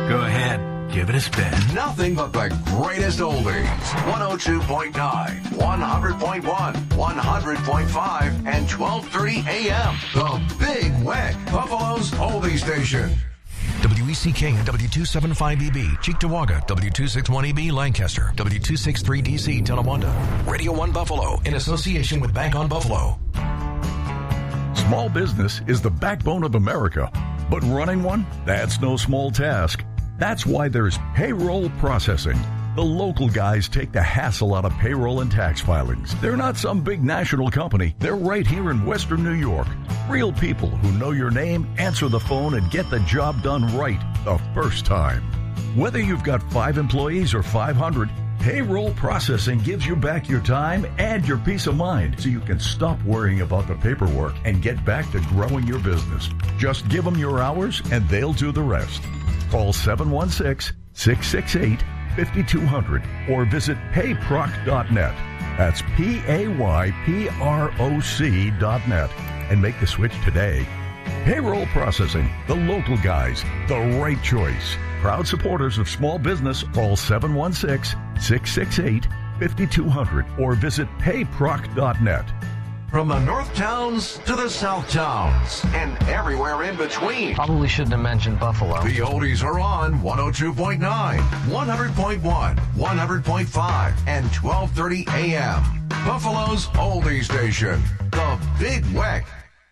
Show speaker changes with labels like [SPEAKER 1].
[SPEAKER 1] Go ahead. Give it a spin.
[SPEAKER 2] Nothing but the greatest oldies. 102.9, 100.1, 100.5, and 1230 AM. The Big Weck, Buffalo's oldie station.
[SPEAKER 3] WECK and W275EB, Cheektowaga, W261EB, Lancaster, W263DC, Tonawanda. Radio 1 Buffalo, in association with Bank on Buffalo.
[SPEAKER 4] Small business is the backbone of America, but running one, that's no small task. That's why there's payroll processing. The local guys take the hassle out of payroll and tax filings. They're not some big national company. They're right here in Western New York. Real people who know your name, answer the phone, and get the job done right the first time. Whether you've got 5 employees or 500, payroll processing gives you back your time and your peace of mind so you can stop worrying about the paperwork and get back to growing your business. Just give them your hours and they'll do the rest. Call 716-668-5200 or visit payproc.net. That's PAYPROC.net and make the switch today. Payroll processing, the local guys, the right choice. Proud supporters of small business. Call 716-668-5200 or visit payproc.net.
[SPEAKER 2] From the North Towns to the South Towns and everywhere in between.
[SPEAKER 5] Probably shouldn't have mentioned Buffalo.
[SPEAKER 2] The oldies are on 102.9, 100.1, 100.5, and 1230 AM. Buffalo's oldie station. The Big Weck.